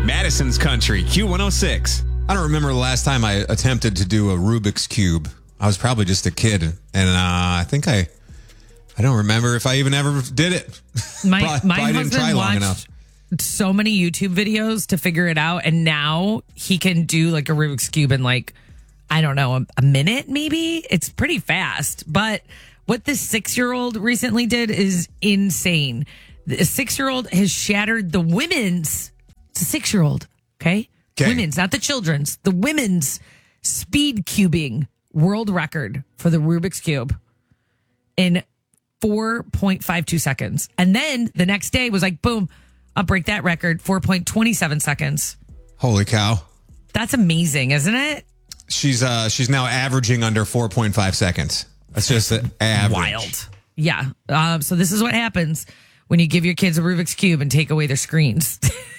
Madison's Country, Q106. I don't remember the last time I attempted to do a Rubik's Cube. I was probably just a kid, and I think I don't remember if I even ever did it. My probably didn't try husband long enough. watched so many YouTube videos to figure it out, and now he can do like a Rubik's Cube in like, I don't know, a minute maybe. It's pretty fast. But what this 6-year-old recently did is insane. The 6-year-old has shattered the women's. It's a 6-year-old, okay? Women's, not the children's. The women's speed cubing world record for the Rubik's Cube in 4.52 seconds. And then the next day was like, boom, I'll break that record, 4.27 seconds. Holy cow. That's amazing, isn't it? She's now averaging under 4.5 seconds. That's just an average. Wild. Yeah. So this is what happens when you give your kids a Rubik's Cube and take away their screens.